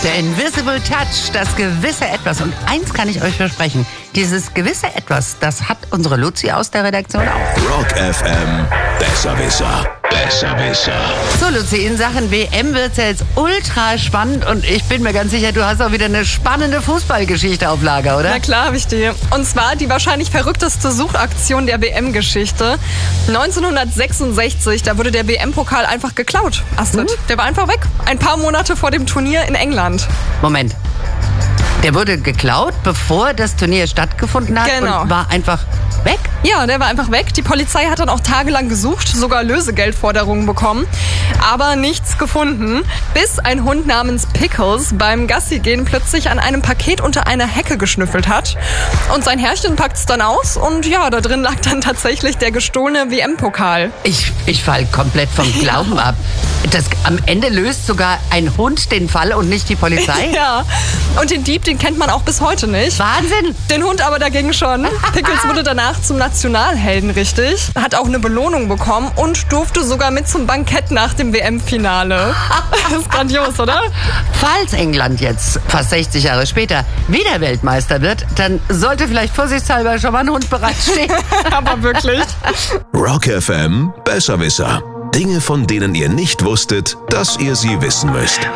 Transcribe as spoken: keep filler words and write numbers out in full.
Der Invisible Touch, das gewisse Etwas. Und eins kann ich euch versprechen, dieses gewisse Etwas, das hat unsere Luzi aus der Redaktion auch. Rock F M, Besserwisser, Besserwisser. So Luzi, in Sachen W M wird es ja jetzt ultra spannend und ich bin mir ganz sicher, du hast auch wieder eine spannende Fußballgeschichte auf Lager, oder? Na klar habe ich die. Und zwar die wahrscheinlich verrückteste Suchaktion der W M-Geschichte. neunzehnhundertsechsundsechzig, da wurde der W M-Pokal einfach geklaut, Astrid. Mhm. Der war einfach weg. Ein paar Monate vor dem Turnier in England. Moment. Der wurde geklaut, bevor das Turnier stattgefunden hat Genau. und war einfach weg? Ja, der war einfach weg. Die Polizei hat dann auch tagelang gesucht, sogar Lösegeldforderungen bekommen, aber nichts gefunden, bis ein Hund namens Pickles beim Gassigehen plötzlich an einem Paket unter einer Hecke geschnüffelt hat. Und sein Herrchen packt's dann aus und ja, da drin lag dann tatsächlich der gestohlene W M-Pokal. Ich, ich fall komplett vom Glauben ab. Das, am Ende löst sogar ein Hund den Fall und nicht die Polizei? Ja, und den Dieb, den kennt man auch bis heute nicht. Wahnsinn! Den Hund aber dagegen schon. Pickles wurde danach zum Nationalhelden, richtig. Hat auch eine Belohnung bekommen und durfte sogar mit zum Bankett nach dem W M-Finale. Das ist grandios, oder? Falls England jetzt, fast sechzig Jahre später, wieder Weltmeister wird, dann sollte vielleicht vorsichtshalber schon mal ein Hund bereitstehen. Aber wirklich. Rock F M, Besserwisser. Dinge, von denen ihr nicht wusstet, dass ihr sie wissen müsst.